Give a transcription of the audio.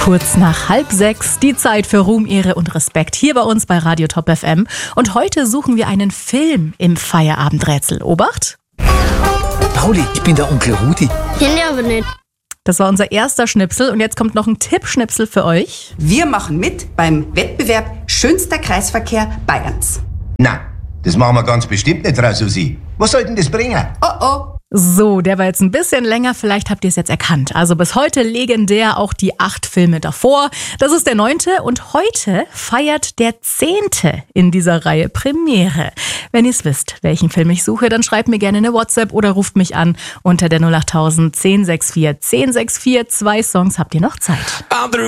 Kurz nach 5:30, die Zeit für Ruhm, Ehre und Respekt hier bei uns bei Radio Top FM. Und heute suchen wir einen Film im Feierabendrätsel. Obacht! Pauli, ich bin der Onkel Rudi. Kenn ich aber nicht. Das war unser erster Schnipsel und jetzt kommt noch ein Tippschnipsel für euch. Wir machen mit beim Wettbewerb Schönster Kreisverkehr Bayerns. Na, das machen wir ganz bestimmt nicht, Frau Susi. Was soll denn das bringen? Oh. So, der war jetzt ein bisschen länger, vielleicht habt ihr es jetzt erkannt. Also bis heute legendär auch die 8 Filme davor. Das ist der 9. und heute feiert der 10. in dieser Reihe Premiere. Wenn ihr es wisst, welchen Film ich suche, dann schreibt mir gerne eine WhatsApp oder ruft mich an unter der 08000 1064 1064. 2 Songs habt ihr noch Zeit.